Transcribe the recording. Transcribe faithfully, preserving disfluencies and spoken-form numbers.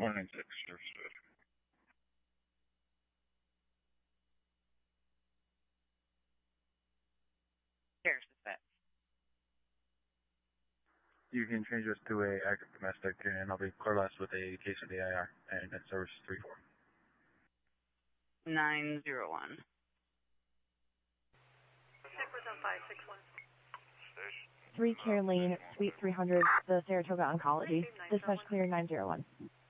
one nine six, understood. Care suspect. You can change this to a active domestic, and I'll be clear with a case of the I R, and that's service three four. nine zero one. five six one. three Care Lane, Suite three hundred, the Saratoga Oncology. Dispatch clear nine zero one.